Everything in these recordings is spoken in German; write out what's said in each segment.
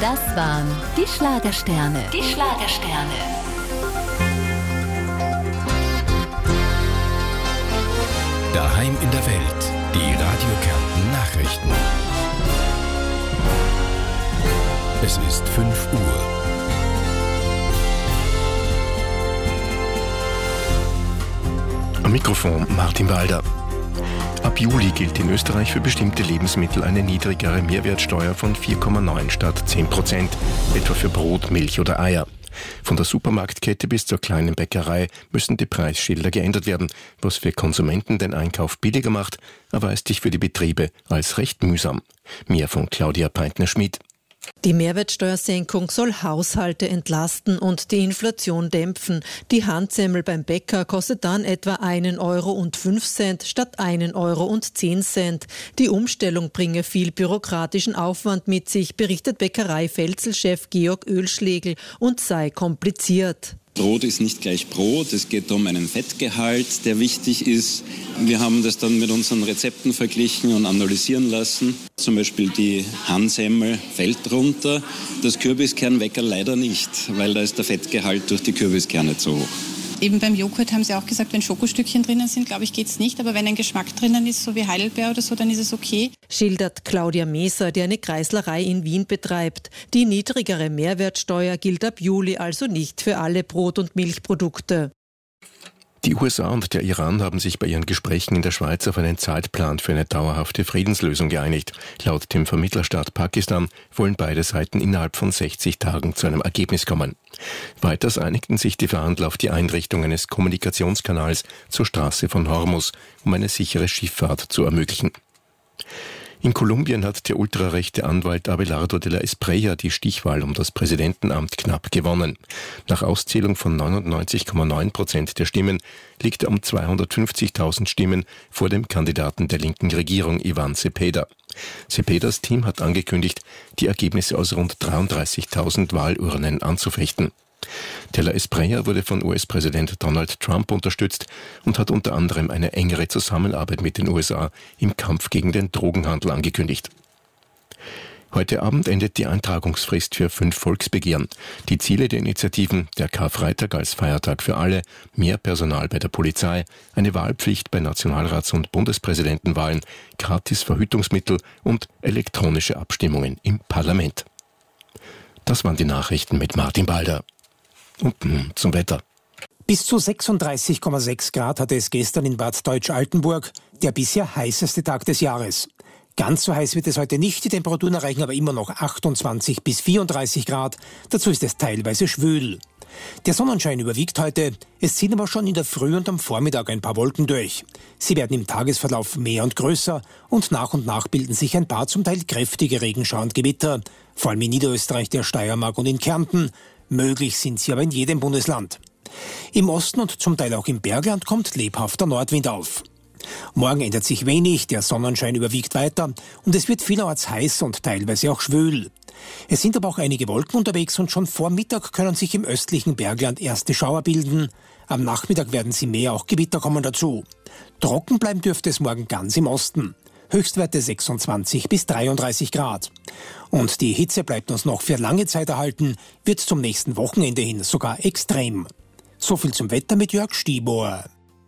Das waren die Schlagersterne. Die Schlagersterne. Daheim in der Welt. Die Radio Kärnten Nachrichten. Es ist 5 Uhr. Am Mikrofon Martin Walder. Ab Juli gilt in Österreich für bestimmte Lebensmittel eine niedrigere Mehrwertsteuer von 4,9 statt 10%, etwa für Brot, Milch oder Eier. Von der Supermarktkette bis zur kleinen Bäckerei müssen die Preisschilder geändert werden, was für Konsumenten den Einkauf billiger macht, erweist sich für die Betriebe als recht mühsam. Mehr von Claudia Peintner-Schmid. Die Mehrwertsteuersenkung soll Haushalte entlasten und die Inflation dämpfen. Die Handsemmel beim Bäcker kostet dann etwa 1,05 € statt 1,10 €. Die Umstellung bringe viel bürokratischen Aufwand mit sich, berichtet Bäckerei-Velzel-Chef Georg Oehlschlegel, und sei kompliziert. Brot ist nicht gleich Brot, es geht um einen Fettgehalt, der wichtig ist. Wir haben das dann mit unseren Rezepten verglichen und analysieren lassen. Zum Beispiel die Handsemmel fällt runter, das Kürbiskernwecker leider nicht, weil da ist der Fettgehalt durch die Kürbiskerne zu hoch. Eben beim Joghurt haben sie auch gesagt, wenn Schokostückchen drinnen sind, glaube ich, geht es nicht. Aber wenn ein Geschmack drinnen ist, so wie Heidelbeer oder so, dann ist es okay. Schildert Claudia Meser, die eine Kreislerei in Wien betreibt. Die niedrigere Mehrwertsteuer gilt ab Juli also nicht für alle Brot- und Milchprodukte. Die USA und der Iran haben sich bei ihren Gesprächen in der Schweiz auf einen Zeitplan für eine dauerhafte Friedenslösung geeinigt. Laut dem Vermittlerstaat Pakistan wollen beide Seiten innerhalb von 60 Tagen zu einem Ergebnis kommen. Weiters einigten sich die Verhandler auf die Einrichtung eines Kommunikationskanals zur Straße von Hormuz, um eine sichere Schifffahrt zu ermöglichen. In Kolumbien hat der ultrarechte Anwalt Abelardo de la Espriella die Stichwahl um das Präsidentenamt knapp gewonnen. Nach Auszählung von 99,9% der Stimmen liegt er um 250.000 Stimmen vor dem Kandidaten der linken Regierung Iván Cepeda. Cepedas Team hat angekündigt, die Ergebnisse aus rund 33.000 Wahlurnen anzufechten. De la Espriella wurde von US-Präsident Donald Trump unterstützt und hat unter anderem eine engere Zusammenarbeit mit den USA im Kampf gegen den Drogenhandel angekündigt. Heute Abend endet die Eintragungsfrist für 5 Volksbegehren. Die Ziele der Initiativen: der Karfreitag als Feiertag für alle, mehr Personal bei der Polizei, eine Wahlpflicht bei Nationalrats- und Bundespräsidentenwahlen, gratis Verhütungsmittel und elektronische Abstimmungen im Parlament. Das waren die Nachrichten mit Martin Balder. Und nun zum Wetter. Bis zu 36,6 Grad hatte es gestern in Bad Deutsch-Altenburg, der bisher heißeste Tag des Jahres. Ganz so heiß wird es heute nicht, die Temperaturen erreichen aber immer noch 28 bis 34 Grad. Dazu ist es teilweise schwül. Der Sonnenschein überwiegt heute, es ziehen aber schon in der Früh und am Vormittag ein paar Wolken durch. Sie werden im Tagesverlauf mehr und größer und nach bilden sich ein paar zum Teil kräftige Regenschauer und Gewitter, vor allem in Niederösterreich, der Steiermark und in Kärnten. Möglich sind sie aber in jedem Bundesland. Im Osten und zum Teil auch im Bergland kommt lebhafter Nordwind auf. Morgen ändert sich wenig, der Sonnenschein überwiegt weiter und es wird vielerorts heiß und teilweise auch schwül. Es sind aber auch einige Wolken unterwegs und schon vor Mittag können sich im östlichen Bergland erste Schauer bilden. Am Nachmittag werden sie mehr, auch Gewitter kommen dazu. Trocken bleiben dürfte es morgen ganz im Osten. Höchstwerte 26 bis 33 Grad. Und die Hitze bleibt uns noch für lange Zeit erhalten, wird zum nächsten Wochenende hin sogar extrem. So viel zum Wetter mit Jörg Stieber.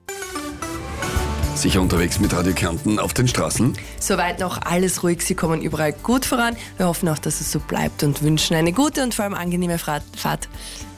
Sicher unterwegs mit Radio Kärnten auf den Straßen? Soweit noch alles ruhig, Sie kommen überall gut voran. Wir hoffen auch, dass es so bleibt und wünschen eine gute und vor allem angenehme Fahrt.